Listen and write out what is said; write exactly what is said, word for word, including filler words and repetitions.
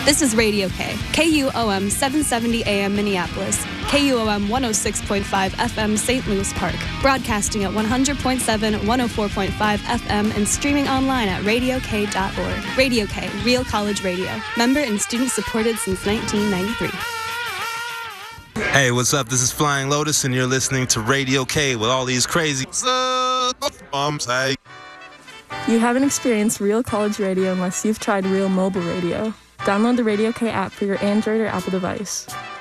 This is Radio K, K U O M seven seventy A M Minneapolis, K U O M one oh six point five F M Saint Louis Park, broadcasting at one hundred point seven, one oh four point five F M and streaming online at radio k dot org. Radio K, Real College Radio, member and student supported since nineteen ninety-three. Hey, what's up? This is Flying Lotus, and you're listening to Radio K with all these crazy bumps. Hey. You haven't experienced Real College Radio unless you've tried Real Mobile Radio. Download the Radio K app for your Android or Apple device.